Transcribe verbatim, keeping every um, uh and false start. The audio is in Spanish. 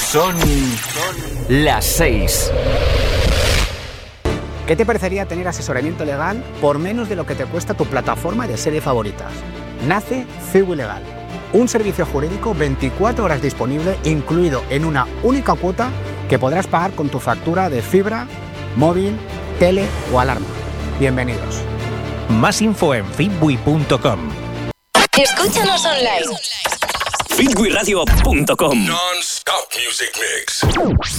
Son las seis. ¿Qué te parecería tener asesoramiento legal por menos de lo que te cuesta tu plataforma de series favoritas? Nace Cibu Legal, un servicio jurídico veinticuatro horas disponible, incluido en una única cuota que podrás pagar con tu factura de fibra, móvil, tele o alarma. Bienvenidos. Más info en fitbui punto com. Escúchanos online. fitbui radio punto com. Non-stop music mix.